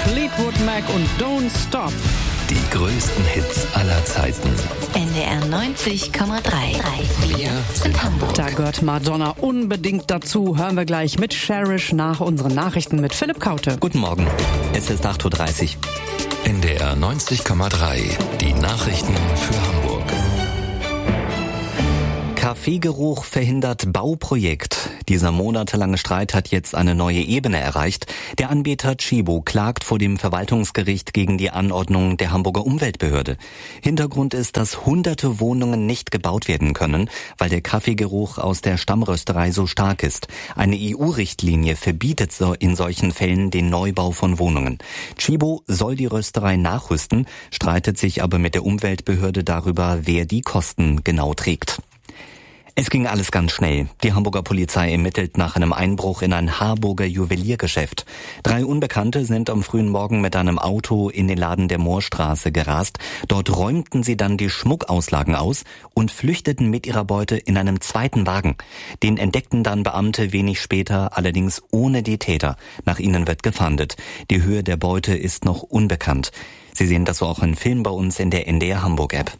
Fleetwood Mac und Don't Stop. Die größten Hits aller Zeiten. NDR 90,3. Wir sind Hamburg. Da gehört Madonna unbedingt dazu. Hören wir gleich mit Cherish nach unseren Nachrichten mit Philipp Kaute. Guten Morgen, es ist 8.30 Uhr. NDR 90,3. Die Nachrichten für Hamburg. Kaffeegeruch verhindert Bauprojekt. Dieser monatelange Streit hat jetzt eine neue Ebene erreicht. Der Anbieter Tchibo klagt vor dem Verwaltungsgericht gegen die Anordnung der Hamburger Umweltbehörde. Hintergrund ist, dass hunderte Wohnungen nicht gebaut werden können, weil der Kaffeegeruch aus der Stammrösterei so stark ist. Eine EU-Richtlinie verbietet in solchen Fällen den Neubau von Wohnungen. Tchibo soll die Rösterei nachrüsten, streitet sich aber mit der Umweltbehörde darüber, wer die Kosten genau trägt. Es ging alles ganz schnell. Die Hamburger Polizei ermittelt nach einem Einbruch in ein Harburger Juweliergeschäft. 3 Unbekannte sind am frühen Morgen mit einem Auto in den Laden der Moorstraße gerast. Dort räumten sie dann die Schmuckauslagen aus und flüchteten mit ihrer Beute in einem zweiten Wagen. Den entdeckten dann Beamte wenig später, allerdings ohne die Täter. Nach ihnen wird gefahndet. Die Höhe der Beute ist noch unbekannt. Sie sehen das so auch im Film bei uns in der NDR Hamburg App.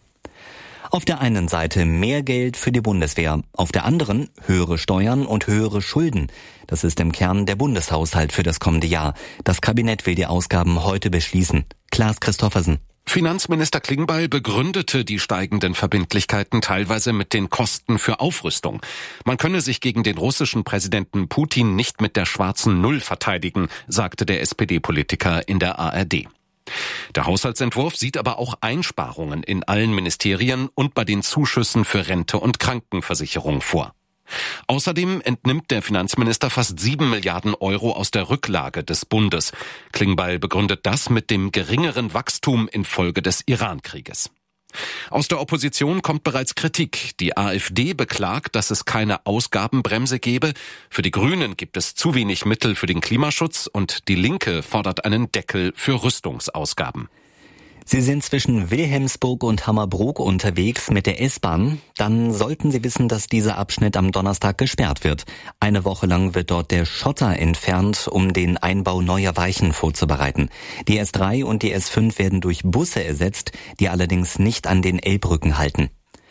Auf der einen Seite mehr Geld für die Bundeswehr, auf der anderen höhere Steuern und höhere Schulden. Das ist im Kern der Bundeshaushalt für das kommende Jahr. Das Kabinett will die Ausgaben heute beschließen. Klaas Christoffersen. Finanzminister Klingbeil begründete die steigenden Verbindlichkeiten teilweise mit den Kosten für Aufrüstung. Man könne sich gegen den russischen Präsidenten Putin nicht mit der schwarzen Null verteidigen, sagte der SPD-Politiker in der ARD. Der Haushaltsentwurf sieht aber auch Einsparungen in allen Ministerien und bei den Zuschüssen für Rente und Krankenversicherung vor. Außerdem entnimmt der Finanzminister fast 7 Milliarden Euro aus der Rücklage des Bundes. Klingbeil begründet das mit dem geringeren Wachstum infolge des Iran-Krieges. Aus der Opposition kommt bereits Kritik. Die AfD beklagt, dass es keine Ausgabenbremse gebe. Für die Grünen gibt es zu wenig Mittel für den Klimaschutz und die Linke fordert einen Deckel für Rüstungsausgaben. Sie sind zwischen Wilhelmsburg und Hammerbrook unterwegs mit der S-Bahn. Dann sollten Sie wissen, dass dieser Abschnitt am Donnerstag gesperrt wird. Eine Woche lang wird dort der Schotter entfernt, um den Einbau neuer Weichen vorzubereiten. Die S3 und die S5 werden durch Busse ersetzt, die allerdings nicht an den Elbbrücken halten.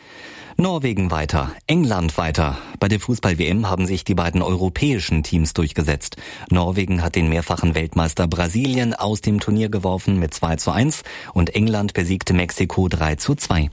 Norwegen weiter, England weiter. Bei der Fußball-WM haben sich die beiden europäischen Teams durchgesetzt. Norwegen hat den mehrfachen Weltmeister Brasilien aus dem Turnier geworfen mit 2:1 und England besiegte Mexiko 3:2.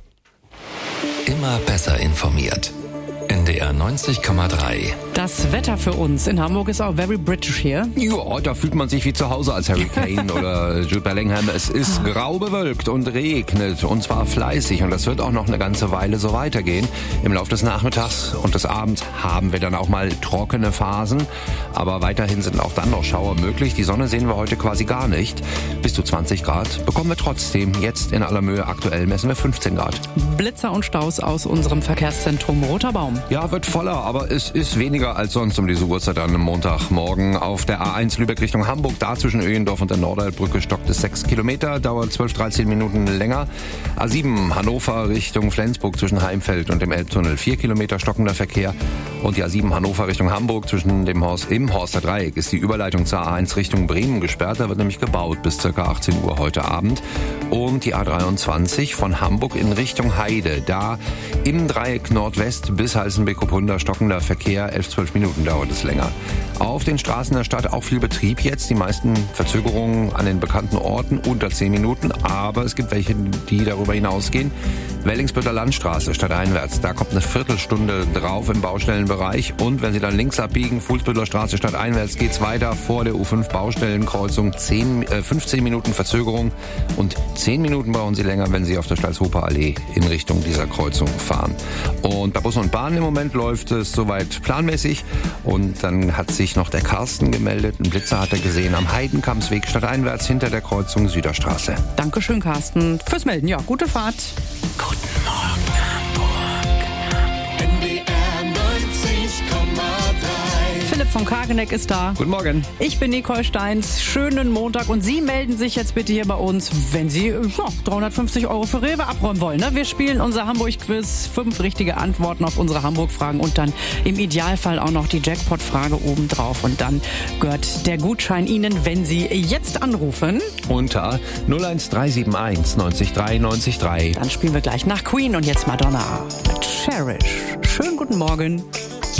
Immer besser informiert. NDR 90,3. Das Wetter für uns in Hamburg ist auch very British hier. Ja, da fühlt man sich wie zu Hause als Harry Kane oder Jude Bellingham. Es ist grau bewölkt und regnet und zwar fleißig und das wird auch noch eine ganze Weile so weitergehen. Im Laufe des Nachmittags und des Abends haben wir dann auch mal trockene Phasen, aber weiterhin sind auch dann noch Schauer möglich. Die Sonne sehen wir heute quasi gar nicht. Bis zu 20 Grad bekommen wir trotzdem. Jetzt in aller Mühe aktuell messen wir 15 Grad. Blitzer und Staus aus unserem Verkehrszentrum Roter Baum. Ja, wird voller, aber es ist weniger als sonst um diese Uhrzeit an einem Montagmorgen. Auf der A1 Lübeck Richtung Hamburg, da zwischen Öhendorf und der Norderbrücke stockt es 6 Kilometer, dauert 12-13 Minuten länger. A7 Hannover Richtung Flensburg zwischen Heimfeld und dem Elbtunnel 4 Kilometer stockender Verkehr. Und die A7 Hannover Richtung Hamburg zwischen dem im Horster Dreieck ist die Überleitung zur A1 Richtung Bremen gesperrt. Da wird nämlich gebaut bis ca. 18 Uhr heute Abend. Und die A23 von Hamburg in Richtung Heide, da im Dreieck Nordwest bis Halsenbeck-Kupunda stockender Verkehr, 11-12 Minuten dauert es länger. Auf den Straßen der Stadt auch viel Betrieb jetzt, die meisten Verzögerungen an den bekannten Orten unter 10 Minuten, aber es gibt welche, die darüber hinausgehen. Wellingsbütter Landstraße stadteinwärts, da kommt eine Viertelstunde drauf im Baustellenbereich und wenn Sie dann links abbiegen, Fuhlsbüttler Straße stadteinwärts, geht's weiter vor der U5 Baustellenkreuzung, 15 Minuten Verzögerung und 10 Minuten brauchen Sie länger, wenn Sie auf der Stalzhofer Allee in Richtung dieser Kreuzung fahren. Und bei Bus und Bahn im Moment läuft es soweit planmäßig und dann hat sich noch der Carsten gemeldet, einen Blitzer hat er gesehen am Heidenkampsweg stadteinwärts hinter der Kreuzung Süderstraße. Dankeschön, Carsten, fürs Melden. Ja, gute Fahrt. Guten Morgen, Hamburg. NDR 90,3. Philipp vom Kageneck ist da. Guten Morgen. Ich bin Nicole Steins. Schönen Montag. Und Sie melden sich jetzt bitte hier bei uns, wenn Sie 350 € für Rewe abräumen wollen. Ne? Wir spielen unser Hamburg-Quiz. 5 richtige Antworten auf unsere Hamburg-Fragen und dann im Idealfall auch noch die Jackpot-Frage obendrauf. Und dann gehört der Gutschein Ihnen, wenn Sie jetzt anrufen. Unter 01371 90 3 90 3. Dann spielen wir gleich nach Queen und jetzt Madonna mit Cherish. Schönen guten Morgen.